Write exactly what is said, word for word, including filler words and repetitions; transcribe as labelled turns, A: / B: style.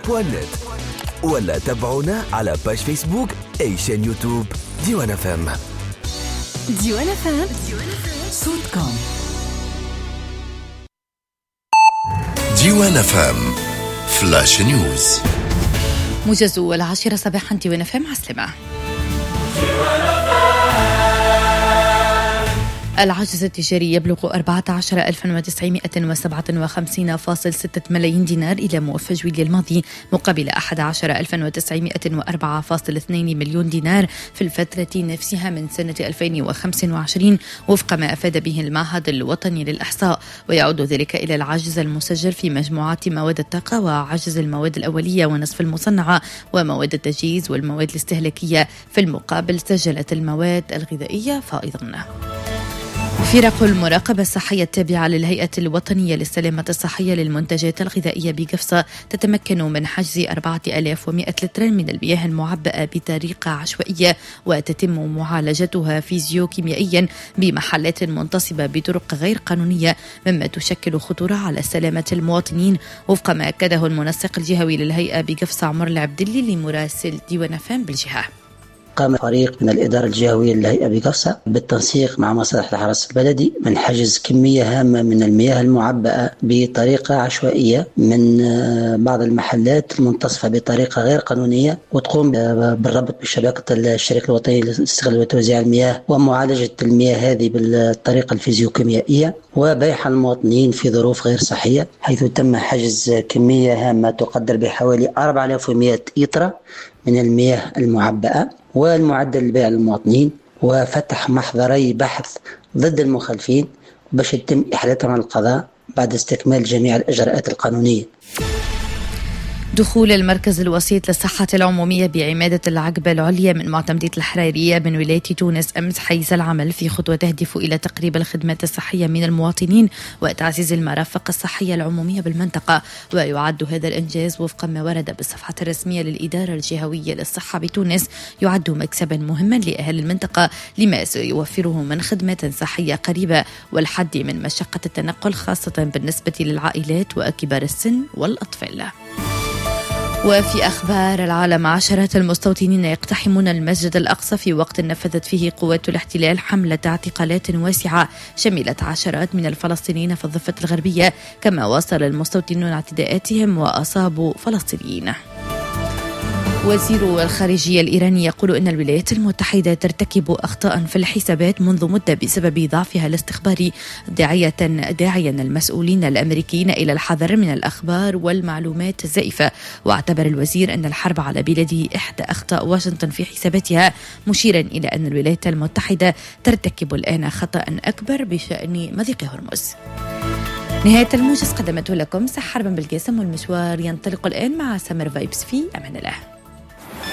A: بوان نت، ولا تابعونا على باش فيسبوك أي شان يوتيوب ديوان اف ام.
B: ديوان اف ام صوتكم.
C: ديوان اف ام فلاش نيوز.
B: موجز العاشرة صباحا ديوان اف ام عسلمة. العجز التجاري يبلغ أربعة عشر ألف وتسعمائة وسبعة وخمسين فاصلة ستة ملايين دينار إلى موفى جويلية الماضي، مقابل أحد عشر ألف وتسعمائة وأربعة فاصلة اثنين مليون دينار في الفترة نفسها من سنة ألفين وخمسة وعشرين، وفق ما أفاد به المعهد الوطني للإحصاء. ويعود ذلك إلى العجز المسجل في مجموعات مواد الطاقة وعجز المواد الأولية ونصف المصنعة ومواد التجهيز والمواد الاستهلاكية. في المقابل سجلت المواد الغذائية فائضا. فرق المراقبة الصحية التابعة للهيئة الوطنية للسلامة الصحية للمنتجات الغذائية بقفصة تتمكن من حجز أربعة آلاف ومئة لتر من المياه المعبأة بطريقة عشوائية، وتتم معالجتها فيزيوكيميائيا بمحلات منتصبة بطرق غير قانونية، مما تشكل خطورة على سلامة المواطنين، وفق ما أكده المنسق الجهوي للهيئة بقفصة عمر العبدلي لمراسل ديوان اف ام بالجهة.
D: قام فريق من الإدارة الجهوية للهيئة بقفصة بالتنسيق مع مصلحة الحرس البلدي من حجز كمية هامة من المياه المعبأة بطريقة عشوائية من بعض المحلات المنتصفة بطريقة غير قانونية، وتقوم بالربط بشبكة الشركة الوطنية لاستغلال وتوزيع المياه ومعالجة المياه هذه بالطريقة الفيزيوكيميائية وبيعها المواطنين في ظروف غير صحية، حيث تم حجز كمية هامة تقدر بحوالي أربعة آلاف ومئة لتر من المياه المعبأة والمعدل للبيع للمواطنين، وفتح محضري بحث ضد المخالفين باش يتم إحالتهم على القضاء بعد استكمال جميع الإجراءات القانونية.
B: دخول المركز الوسيط للصحة العمومية بعمادة العقبة العليا من معتمدية الحرارية من ولاية تونس أمس حيز العمل في خطوة تهدف إلى تقريب الخدمات الصحية من المواطنين وتعزيز المرافق الصحية العمومية بالمنطقة. ويعد هذا الإنجاز وفق ما ورد بالصفحة الرسمية للإدارة الجهوية للصحة بتونس يعد مكسبا مهما لأهل المنطقة لما سيوفره من خدمات صحية قريبة والحد من مشقة التنقل، خاصة بالنسبة للعائلات وكبار السن والأطفال. وفي أخبار العالم، عشرات المستوطنين يقتحمون المسجد الأقصى في وقت نفذت فيه قوات الاحتلال حملة اعتقالات واسعة شملت عشرات من الفلسطينيين في الضفة الغربية، كما واصل المستوطنون اعتداءاتهم وأصابوا فلسطينيين. وزير الخارجية الإيراني يقول إن الولايات المتحدة ترتكب أخطاء في الحسابات منذ مدة بسبب ضعفها الاستخباري، داعية داعيا المسؤولين الأمريكيين إلى الحذر من الأخبار والمعلومات الزائفة. واعتبر الوزير أن الحرب على بلاده إحدى أخطاء واشنطن في حساباتها، مشيرا إلى أن الولايات المتحدة ترتكب الآن خطأ أكبر بشأن مضيق هرمز. نهاية الموجز قدمته لكم سحر بن بالقاسم، والمشوار ينطلق الآن مع سمر فايبس. في أمان الله.